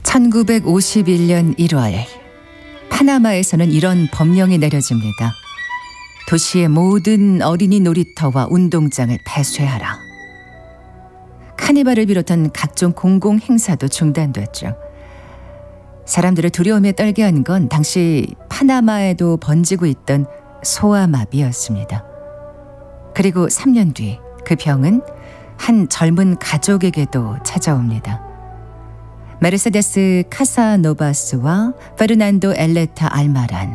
1951년 1월 파나마에서는 이런 법령이 내려집니다. 도시의 모든 어린이 놀이터와 운동장을 폐쇄하라. 카니발을 비롯한 각종 공공 행사도 중단됐죠. 사람들을 두려움에 떨게 한 건 당시 파나마에도 번지고 있던 소아마비였습니다. 그리고 3년 뒤 그 병은 한 젊은 가족에게도 찾아옵니다. 메르세데스 카사노바스와 페르난도 엘레타 알마란.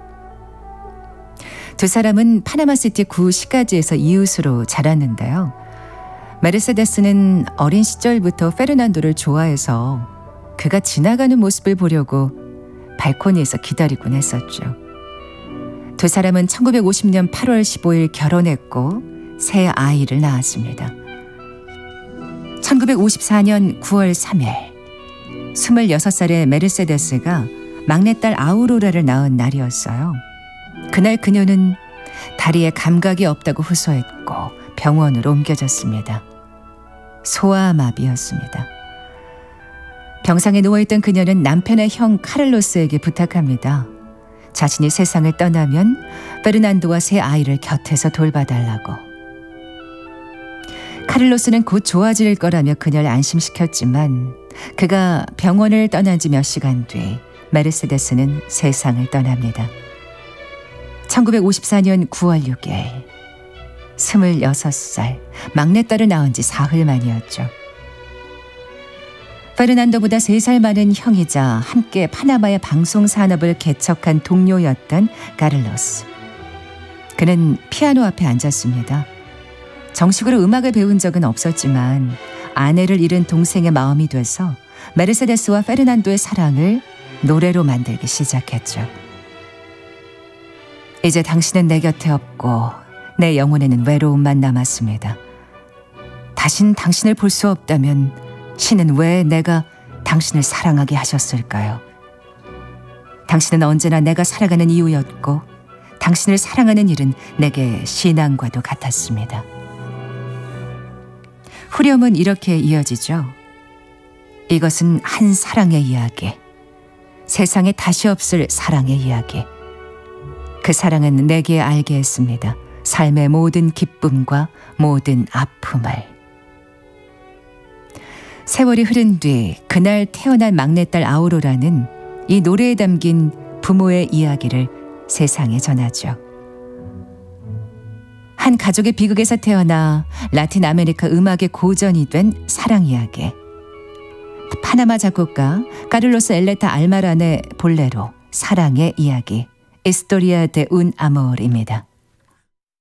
두 사람은 파나마시티 구 시가지에서 이웃으로 자랐는데요. 메르세데스는 어린 시절부터 페르난도를 좋아해서 그가 지나가는 모습을 보려고 발코니에서 기다리곤 했었죠. 두 사람은 1950년 8월 15일 결혼했고 새 아이를 낳았습니다. 1954년 9월 3일 26살의 메르세데스가 막내딸 아우로라를 낳은 날이었어요. 그날 그녀는 다리에 감각이 없다고 호소했고 병원으로 옮겨졌습니다. 소아마비였습니다. 병상에 누워있던 그녀는 남편의 형 카를로스에게 부탁합니다. 자신이 세상을 떠나면 페르난도와 새 아이를 곁에서 돌봐달라고. 카를로스는 곧 좋아질 거라며 그녀를 안심시켰지만 그가 병원을 떠난 지 몇 시간 뒤 메르세데스는 세상을 떠납니다. 1954년 9월 6일 26살 막내딸을 낳은 지 사흘 만이었죠. 페르난도보다 3살 많은 형이자 함께 파나마의 방송 산업을 개척한 동료였던 카를로스. 그는 피아노 앞에 앉았습니다. 정식으로 음악을 배운 적은 없었지만 아내를 잃은 동생의 마음이 돼서 메르세데스와 페르난도의 사랑을 노래로 만들기 시작했죠. 이제 당신은 내 곁에 없고 내 영혼에는 외로움만 남았습니다. 다신 당신을 볼 수 없다면 신은 왜 내가 당신을 사랑하게 하셨을까요? 당신은 언제나 내가 살아가는 이유였고 당신을 사랑하는 일은 내게 신앙과도 같았습니다. 후렴은 이렇게 이어지죠. 이것은 한 사랑의 이야기. 세상에 다시 없을 사랑의 이야기. 그 사랑은 내게 알게 했습니다. 삶의 모든 기쁨과 모든 아픔을. 세월이 흐른 뒤 그날 태어난 막내딸 아우로라는 이 노래에 담긴 부모의 이야기를 세상에 전하죠. 한 가족의 비극에서 태어나 라틴 아메리카 음악의 고전이 된 사랑 이야기. 파나마 작곡가 카를로스 엘레타 알마란의 볼레로 사랑의 이야기. Historia de un amor입니다.